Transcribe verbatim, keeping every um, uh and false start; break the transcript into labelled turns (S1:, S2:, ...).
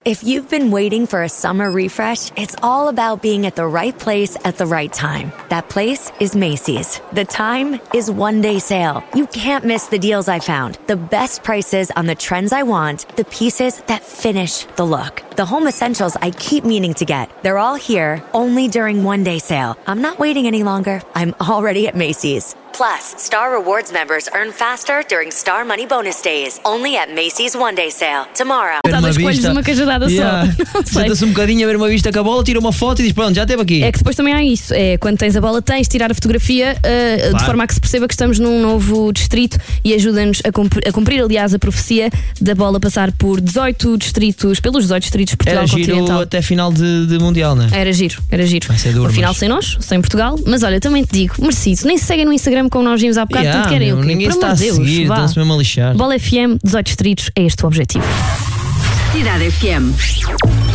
S1: If you've been waiting for a summer refresh, it's all about being at the right place at the right time. That place is Macy's. The time is one day sale. You can't miss the deals I found, the best prices on the trends I want, the pieces that finish the look, the home essentials I keep meaning to get. They're all here only during one day sale. I'm not waiting any longer. I'm already at Macy's. Plus, Star Rewards members earn faster during Star Money Bonus Days. Only at Macy's One Day Sale. Tomorrow.
S2: Uma
S3: Escolhes
S2: vista.
S3: uma cajadada
S2: Yeah.
S3: só. Não sei.
S2: Senta-se um bocadinho a ver uma vista com a bola, tira uma foto e diz: pronto, já esteve aqui.
S3: É que depois também há isso. É, quando tens a bola, tens de tirar a fotografia uh,
S2: Claro.
S3: de forma a que se perceba que estamos num novo distrito e ajuda-nos a, cumprir, a cumprir, aliás, a profecia da bola passar por dezoito distritos, pelos dezoito distritos de Portugal
S2: Era giro
S3: continental.
S2: até final de, de Mundial, não é?
S3: Era giro, era giro.
S2: Vai ser duro,
S3: No final
S2: mas-
S3: sem nós, sem Portugal. Mas olha, também te digo, merecido. Nem se seguem no Instagram como nós vimos há bocado,
S2: Yeah,
S3: tanto querem
S2: meu,
S3: o quê?
S2: ninguém
S3: Por
S2: está
S3: amor
S2: a
S3: de Deus,
S2: seguir,
S3: vá.
S2: estão-se mesmo a lixar.
S3: Bola F M, dezoito distritos, é este o objetivo.
S4: Cidade F M.